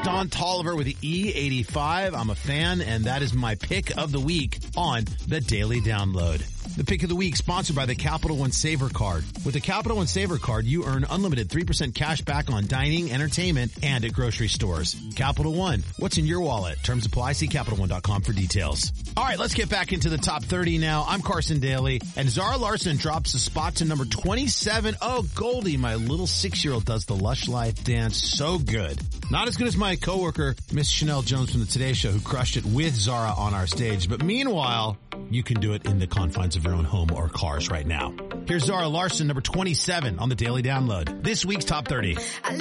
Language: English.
Don Tolliver with the E85. I'm a fan, and that is my pick of the week on the Daily Download. The pick of the week sponsored by the Capital One Saver Card. With the Capital One Saver Card, you earn unlimited 3% cash back on dining, entertainment, and at grocery stores. Capital One, what's in your wallet? Terms apply. See CapitalOne.com for details. All right, let's get back into the top 30 now. I'm Carson Daly, and Zara Larsson drops a spot to number 27. Oh, Goldie, my little 6-year-old does the Lush Life dance so good. Not as good as my coworker, Miss Chanel Jones from the Today Show, who crushed it with Zara on our stage. But meanwhile, you can do it in the confines of your own home or cars right now. Here's Zara Larsson, number 27 on the Daily Download. This week's top 30.